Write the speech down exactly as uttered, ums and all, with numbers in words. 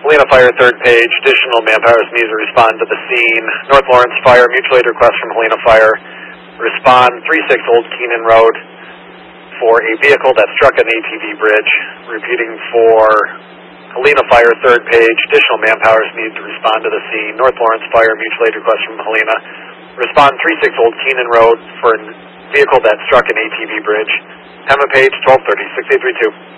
Helena Fire, third page. Additional manpower is needed to respond to the scene. North Lawrence Fire, mutual aid request from Helena Fire. Respond three six Old Keenan Road for a vehicle that struck an A T V bridge. Repeating for Helena Fire, third page. Additional manpower is needed to respond to the scene. North Lawrence Fire, mutual aid request from Helena. Respond three six Old Keenan Road for a vehicle that struck an A T V bridge. Pema Page, twelve thirty, six eight three two.